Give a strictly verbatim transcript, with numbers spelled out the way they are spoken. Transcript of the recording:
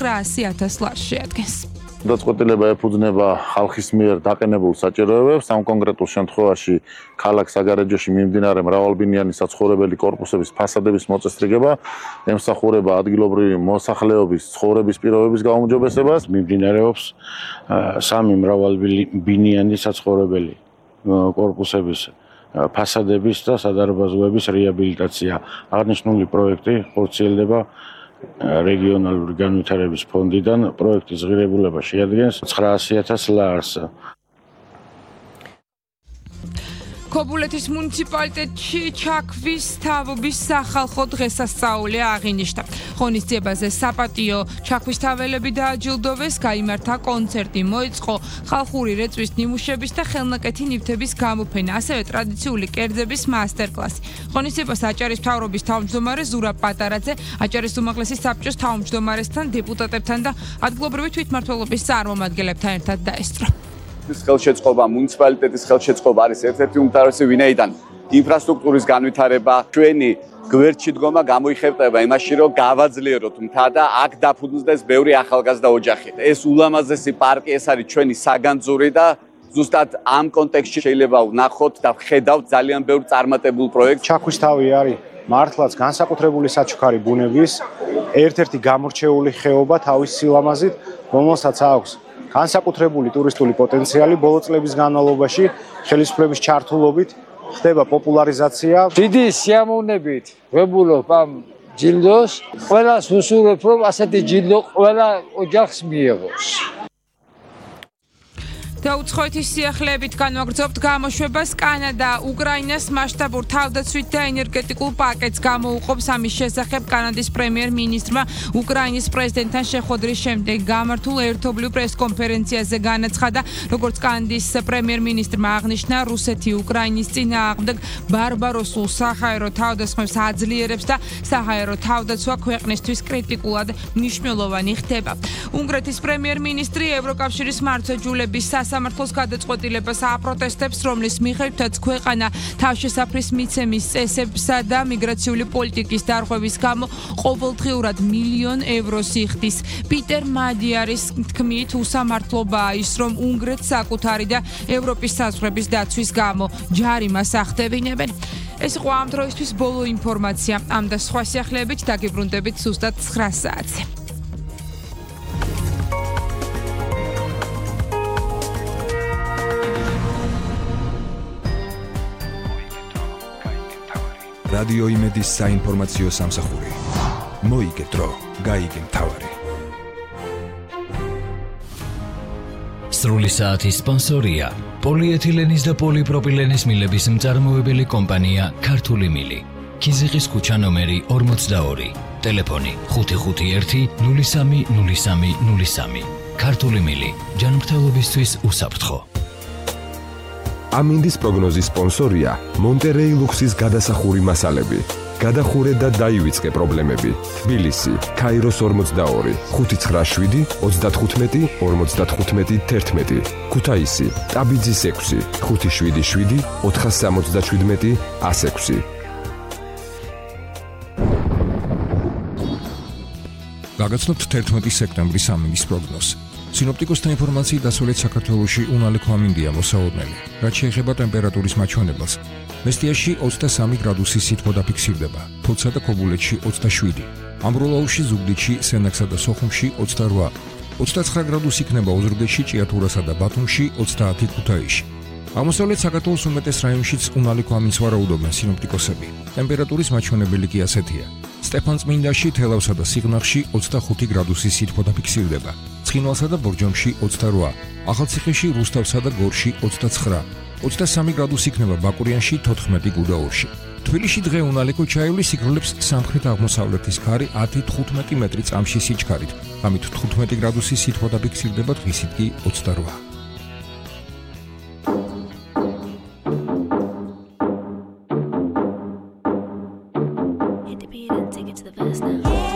ცხრაასი ათას ლარს შეადგენს. დაწყვეტილება ეფუძნება ხალხის მიერ დაყენებულ საჭიროებებს, ამ კონკრეტულ შემთხვევაში ქალაქ საგარეჯოში მიმდინარე მრავალბინიანი საცხოვრებელი კორპუსების ფასადების მოწესრიგება ემსახურება ადგილობრივი მოსახლეობის ცხოვრების პირობების გაუმჯობესებას. მიმდინარეობს სამი მრავალბინიანი საცხოვრებელი კორპუსების ფასადების და სადარბაზოების რეაბილიტაცია. აღნიშნული პროექტი ხორციელდება რეგიონალური განვითარების ფონდიდან. პროექტის ღირებულება შეადგენს ცხრაასი ათას ლარს. ქობულეთის მუნიციპალიტეტში ჩაქვის თავობის სახალხო დღესასწაული აღინიშნა. ღონისძიებაზე საპატიო ჩაქვისთაველები დააჯილდოვეს, გაიმართა კონცერტი, მოეწყო ხალხური რეწვის ნიმუშების და ხელნაკეთი ნივთების გამოფენა, ასევე ტრადიციული კერძების მასტერკლასი. ღონისძიებას აჭარის მთავრობის თავმჯდომარე ზურაბ პატარაძე, აჭარის უმაღლესი საბჭოს თავმჯდომარესთან, დეპუტატებთან და ადგილობრივი თვითმმართველობის წარმომადგენლებთან ერთად დაესწრო. ხელშეწყობა, მუნიციპალიტეტის ხელშეწყობა არის ერთ-ერთი უმთავრესი, ვინაიდან ინფრასტრუქტურის განვითარება, ჩვენი გვერდში დგომა გამოიხატება იმაში, რომ გავაძლიეროთ მთა და აქ დაფუძნდეს ბევრი ახალგაზრდა ოჯახი. ეს ულამაზესი პარკი, ეს არის ჩვენი საგანძური და ზუსტად ამ კონტექსტში შეიძლება ვნახოთ და ვხედავთ ძალიან ბევრ წარმატებულ პროექტს. ჩაქვისთავი არის მართლაც განსაკუთრებული საჩუქარი ბუნების ერთ-ერთი გამორჩეული ხეობა თავის სილამაზით, რომელსაც აქვს განსაკუთრებული ტურისტული პოტენციალი. ბოლო წლების განმავლობაში ხელისუფლების ჩართულობით ხდება პოპულარიზაცია. დიდი სიამოვნებით ვებულობ ამ ჯილდოს. ყველას ვუსურვებ, რომ ასეთი ჯილდო ყველა ოჯახს მიიღოს. დაუცხოეთის სიახლეებით განვაგრძობთ გამოშვებას. კანადა უკრაინას მასშტაბურ თავდაცვით და ენერგეტიკულ პაკეტს გამოუყოფს. ამის შესახებ კანადის პრემიერ-მინისტრმა უკრაინის პრეზიდენტთან შეხვედრის შემდეგ გამართულ ერთობლივ პრესკონფერენციაზე განაცხადა, როგორც კანადის პრემიერ-მინისტრმა აღნიშნა, რუსეთი უკრაინის წინააღმდეგ ბარბაროსულ საჰაერო თავდასხმებს აძლიერებს და საჰაერო თავდაცვა ქვეყნისთვის კრიტიკულად მნიშვნელოვანი ხდება. უნგრეთის პრემიერ-მინისტრი ევროკავშირის მართლმსაჯულების სამართლოს გადაწყვეტილებას აპროტესტებს, რომლის მიხედვითაც ქვეყანა თავშესაფრის მიცემის წესებსა და მიგრაციული პოლიტიკის დარღვევის გამო ყოველდღიურად მილიონ ევროს იხდის. პიტერ მადიარის თქმით, უსამართლობაა ის, რომ უნგრეთს საკუთარი და ევროპის საზღვრების დაცვის გამო ჯარიმას ახდევინებენ. ეს იყო ამ დროისთვის ბოლო ინფორმაცია. ამ და სხვა სიახლეებით დაგიბრუნდებით ზუსტად ცხრა საათზე. რადიო იმედის საინფორმაციო სამსახური. მოიგდრო, გაიგე მთავარი. სრული საათის სპონსორია პოლიეთილენის და პოლიპროპილენის მილების მწარმოებელი კომპანია ქართული მილი. ქიზიყის ქუჩა ნომერი ორმოცდაორი. ტელეფონი ხუთი ხუთი ერთი ნული სამი ნული სამი ნული სამი. ქართული მილი. ჯანმრთელობისთვის უსაფრთხო. ამინდის პროგნოზის სპონსორია მონტერეი ლუქსის გადასახური მასალები. გადახურე და დაივიწყე პრობლემები. თბილისი, ქაიროს ორმოცდაორი, ხუთი ცხრა შვიდი ოცდათხუთმეტი ორმოცდათხუთმეტი თერთმეტი. ქუთაისი, ტაბიძის ექვსი, ხუთი შვიდი შვიდი ოთხას სამოცდაშვიდმეტი ას ექვსი. გაგაცნობთ თერთმეტი სექტემბრის ამინდის პროგნოზს. სინოპტიკოსთა ინფორმაციით დასავლეთ საქართველოში უნალექო ამინდია მოსაოდნელი. რაც შეეხება ტემპერატურის მაჩვენებელს, მესტიაში ოცდასამი გრადუსი სითბო დაფიქსირდება, თოთსა და ქობულეთში ოცდაშვიდი, ამბროლაურში, ზუგდიდში, სენაკსა და სოხუმში ოცდარვა, ოცდაცხრა გრადუსი იქნება ოზურგეთში, ჭიათურასა და ბათუმში, ოცდაათი ქუთაისში. აღმოსავლეთ საქართველოს უმეტეს რაიონშიც უნალექო ამინდს ვარაუდობენ სინოპტიკოსები. ტემპერატურის მაჩვენებელი კი ასეთია. სტეფანწმინდაში, თელავსა და სიღნაღში ოცდახუთი გრადუსი სითბო დაფიქსირდება. ცხინვალსა და ბორჯომში ოცდარვა, ახალციხეში, რუსთავსა და გორში ოცდაცხრა, ოცდასამი გრადუსი იქნება ბაკურიანში, თოთხმეტი გუდაურში. თბილისში დღე უნალექო ჩაივლის სიგრძნობს სამხრეთ აღმოსავლეთის ქარი ათი თხუთმეტი მეტრი წამში სიჩქარით. ამით თხუთმეტი გრადუსი სითბო დაფიქსირდება, დღისით კი ოცდარვა.